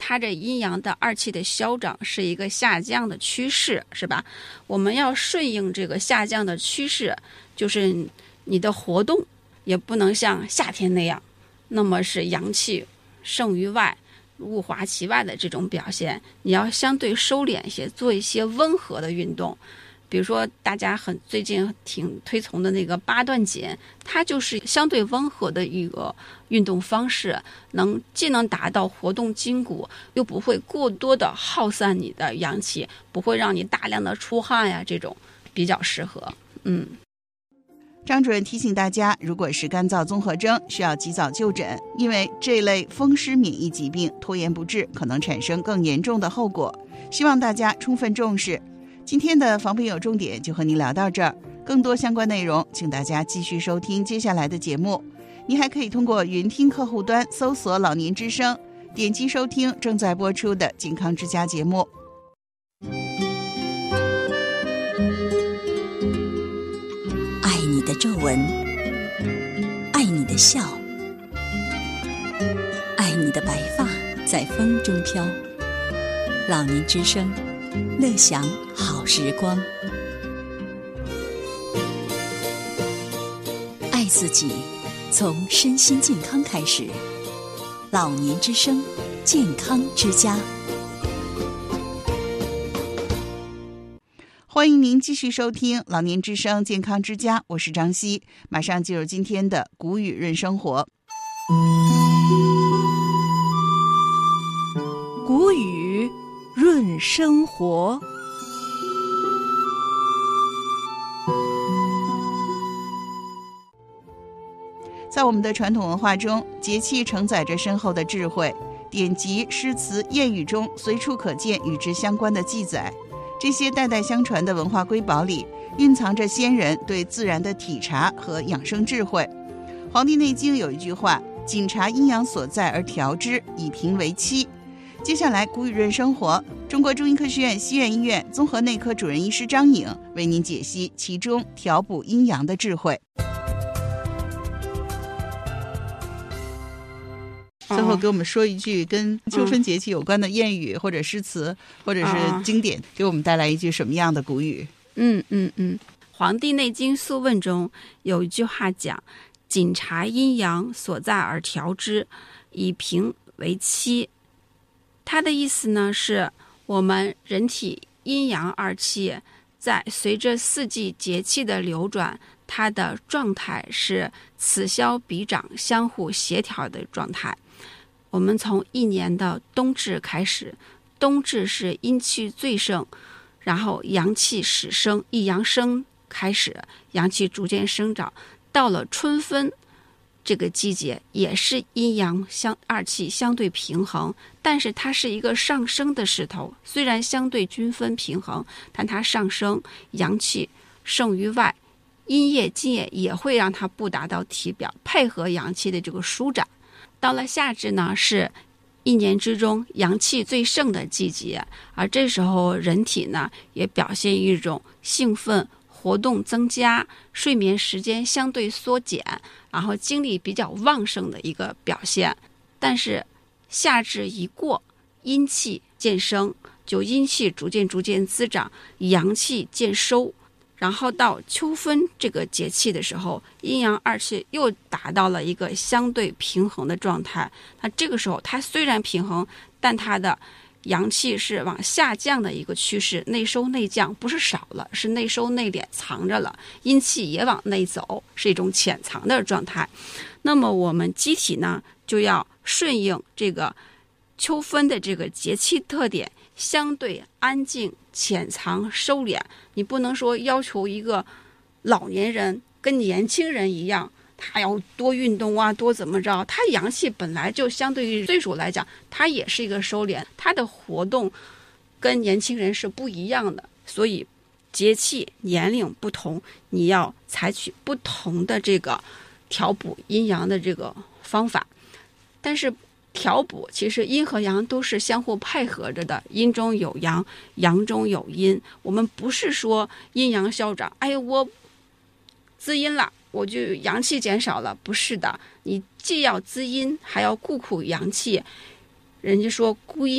它这阴阳的二气的消长是一个下降的趋势，是吧？我们要顺应这个下降的趋势，就是你的活动也不能像夏天那样，那么是阳气胜于外，物华其外的这种表现，你要相对收敛一些，做一些温和的运动。比如说大家最近挺推崇的那个八段锦，它就是相对温和的一个运动方式，既能达到活动筋骨，又不会过多的耗散你的阳气，不会让你大量的出汗呀，这种比较适合。 张主任提醒大家，如果是干燥综合征，需要及早就诊，因为这类风湿免疫疾病拖延不治，可能产生更严重的后果，希望大家充分重视。今天的防病有重点就和您聊到这儿，更多相关内容请大家继续收听接下来的节目。您还可以通过云听客户端搜索老年之声，点击收听正在播出的健康之家节目。 爱你的皱纹，爱你的笑，爱你的白发在风中飘。老年之声，乐享好时光。爱自己，从身心健康开始。老年之声，健康之家。 欢迎您继续收听老年之声健康之家，我是张希，马上进入今天的古语润生活。 古语润生活。 在我们的传统文化中，节气承载着深厚的智慧，典籍、诗词、谚语中随处可见与之相关的记载。这些代代相传的文化瑰宝里，蕴藏着先人对自然的体察和养生智慧。《黄帝内经》有一句话：谨察阴阳所在而调之，以平为期。接下来古语润生活，中国中医科学院西苑医院综合内科主任医师张颖为您解析其中调补阴阳的智慧。最后给我们说一句跟秋分节气有关的谚语或者诗词或者是经典，给我们带来一句什么样的古语？ 黄帝内经素问中有一句话讲：谨察阴阳所在而调之，以平为期。它的意思呢，是我们人体阴阳二气在随着四季节气的流转，它的状态是此消彼长，相互协调的状态。我们从一年的冬至开始，冬至是阴气最盛，然后阳气始生，一阳生开始，阳气逐渐生长，到了春分这个季节，也是阴阳二气相对平衡，但是它是一个上升的势头，虽然相对均分平衡，但它上升，阳气胜于外，阴液津液也会让它不达到体表，配合阳气的这个舒展。到了夏至呢，是一年之中阳气最盛的季节，而这时候人体呢也表现一种兴奋、活动增加、睡眠时间相对缩减，然后精力比较旺盛的一个表现。但是夏至一过，阴气渐生，就阴气逐渐滋长，阳气渐收，然后到秋分这个节气的时候，阴阳二气又达到了一个相对平衡的状态。那这个时候它虽然平衡，但它的阳气是往下降的一个趋势，内收内降，不是少了，是内收内敛藏着了，阴气也往内走，是一种潜藏的状态。那么我们机体呢，就要顺应这个秋分的这个节气特点，相对安静、潜藏、收敛。你不能说要求一个老年人跟年轻人一样，他要多运动啊，多怎么着，他阳气本来就相对于岁数来讲，他也是一个收敛，他的活动跟年轻人是不一样的。所以节气年龄不同，你要采取不同的这个调补阴阳的这个方法。但是调补其实阴和阳都是相互配合着的，阴中有阳，阳中有阴。我们不是说阴阳消长，我滋阴了，我就阳气减少了，不是的，你既要滋阴，还要固养阳气。人家说孤阴